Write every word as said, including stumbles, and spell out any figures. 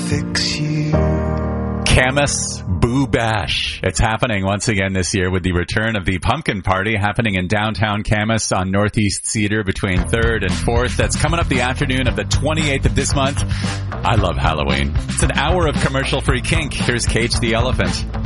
fix you. Camas Boo Bash. It's happening once again this year with the return of the Pumpkin Party happening in downtown Camas on Northeast Cedar between third and fourth. That's coming up the afternoon of the twenty-eighth of this month. I love Halloween. It's an hour of commercial-free kink. Here's Cage the Elephant.